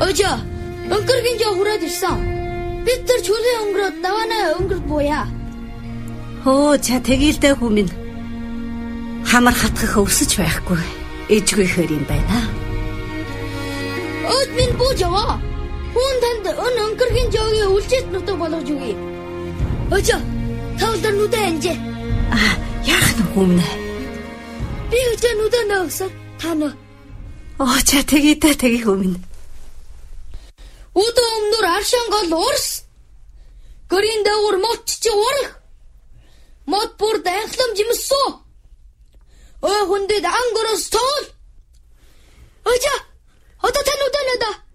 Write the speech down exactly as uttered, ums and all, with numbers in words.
Ojоо, өнгөргийн жоо хүрээд ирсэн. Бид тэр чөлөө өнгөрөөд даваанаа өнгөрд бууя. Хөө, за тэгэлдэ хүмүн. Хамар хатгах өвсөж байхгүй. Ээжгүйхээр юм байна. Өөд минь бууж яваа. Хүн танд өн өнгөргийн жоогийн үлжэт нутаг болгож өгье. Ojоо, тавлдар нүдэ анжээ. Аа, яах нь хүмүн. Би өчөө нүдэ нөөсөн. Та нөө. Оо, за тэгээдэ тэгээ хүмүн. Удаа өмнөр аршангол урс. Гөрийн дээгүүр мот чи урах. Мот бүр дайхлам жимсүү. Ой хүндэд ангороос тоол. Ojоо, одоо тань удаа надаа.